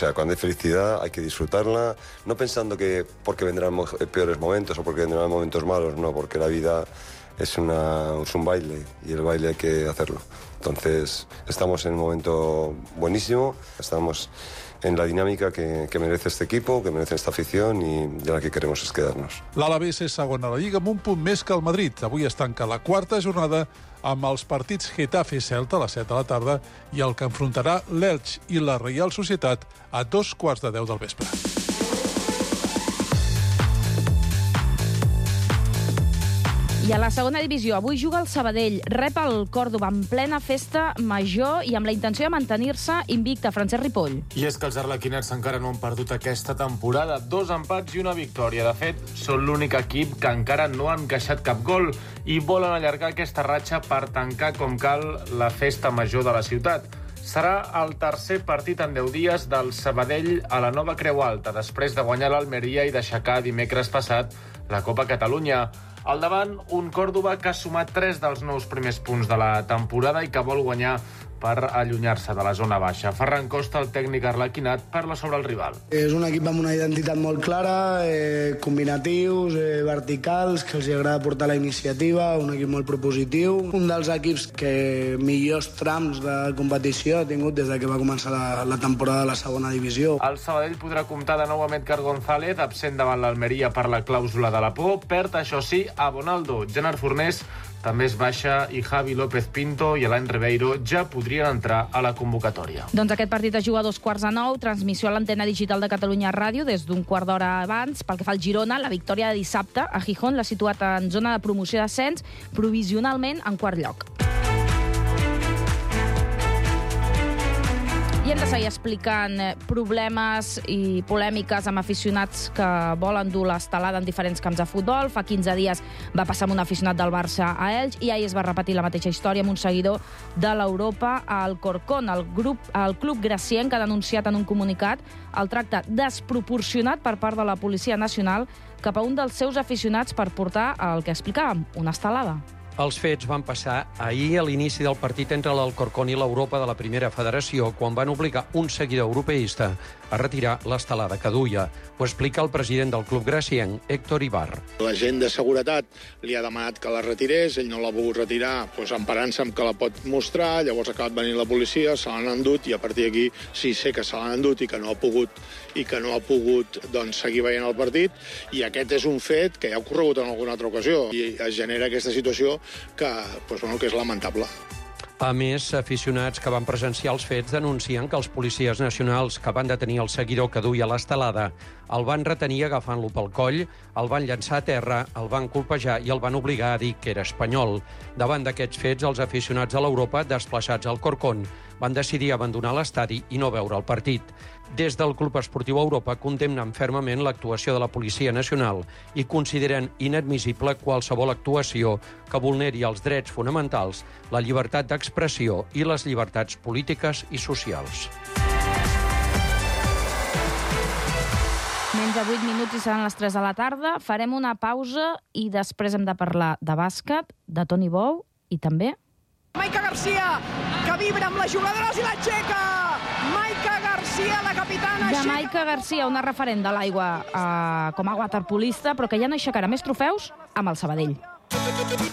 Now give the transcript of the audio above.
sea, cuando hay felicidad hay que disfrutarla, no pensando que porque vendrán peores momentos o porque vendrán momentos malos, no, porque la vida es un baile y el baile hay que hacerlo. Entonces, estamos en un momento buenísimo, estamos en la dinámica que merece este equipo, que merece esta afición y de la que queremos es quedarnos. L'Alavés és segon a la Lliga amb un punt més que el Madrid. Avui es tanca la quarta jornada amb els partits Getafe i Celta a les 7 de la tarda i el que enfrontarà l'Elx i la Reial Societat a 2:15 del vespre. I a la segona divisió, avui juga el Sabadell, rep el Còrdova en plena festa major i amb la intenció de mantenir-se invicta. Francesc Ripoll. I és que els arlequinats encara no han perdut aquesta temporada. 2 empats i una victòria. De fet, són l'únic equip que encara no han encaixat cap gol i volen allargar aquesta ratxa per tancar com cal la festa major de la ciutat. Serà el tercer partit en 10 dies del Sabadell a la nova Creu Alta, després de guanyar l'Almeria i d'aixecar dimecres passat la Copa Catalunya. Al davant, un Còrdova que ha sumat 3 dels 9 primers punts de la temporada i que vol guanyar per allunyar-se de la zona baixa. Ferran Costa, el tècnic arlequinat, parla sobre el rival. És un equip amb una identitat molt clara, combinatius, verticals, que els agrada portar la iniciativa, un equip molt propositiu. Un dels equips que millors trams de competició ha tingut des que va començar la temporada de la segona divisió. El Sabadell podrà comptar de nou amb Edgar González, absent davant l'Almeria per la clàusula de la por. Perd, això sí, a Bonaldo. Gerard Fornés també es baixa i Javi López Pinto i Alain Ribeiro ja podrien entrar a la convocatòria. Doncs aquest partit es juga a 8:15, transmissió a l'antena digital de Catalunya Ràdio des d'un quart d'hora abans. Pel que fa al Girona, la victòria de dissabte a Gijón l'ha situat en zona de promoció d'ascens, provisionalment en quart lloc. I hem de seguir explicant problemes i polèmiques amb aficionats que volen dur l'estelada en diferents camps de futbol. Fa 15 dies va passar amb un aficionat del Barça a Elx i ahir es va repetir la mateixa història amb un seguidor de l'Europa a Alcorcón. El club gracienc ha denunciat en un comunicat el tracte desproporcionat per part de la Policia Nacional cap a un dels seus aficionats per portar el que explicàvem, una estelada. Els fets van passar ahir a l'inici del partit entre l'Alcorcón i l'Europa de la Primera Federació, quan van obligar un seguidor europeista a retirar l'estelada que duia. Ho explica el president del club gracienc, Héctor Ibar. L'agent de seguretat li ha demanat que la retirés, ell no l'ha volgut retirar, emparant-se amb que la pot mostrar, llavors ha acabat venint la policia, se l'han endut i a partir d'aquí sí sé que se l'han endut i que no ha pogut seguir veient el partit, i aquest és un fet que ja ha ocorregut en alguna altra ocasió i es genera aquesta situació que és lamentable. A més, aficionats que van presenciar els fets denuncien que els policies nacionals que van detenir el seguidor que duia l'estelada el van retenir agafant-lo pel coll, el van llançar a terra, el van colpejar i el van obligar a dir que era espanyol. Davant d'aquests fets, els aficionats de l'Europa, desplaçats al Alcorcón, van decidir abandonar l'estadi i no veure el partit. Des del Club Esportiu Europa condemnen fermament l'actuació de la Policia Nacional i consideren inadmissible qualsevol actuació que vulneri els drets fonamentals, la llibertat d'expressió i les llibertats polítiques i socials. Menys de 8 minuts i seran les 3 de la tarda. Farem una pausa i després hem de parlar de bàsquet, de Toni Bou i també... Maica Garcia, que vibra amb les jugadores i l'aixeca! Maica Garcia, la capitana... De Maica Garcia, una referent de l'aigua com a waterpolista, però que ja no aixecarà més trofeus amb el Sabadell.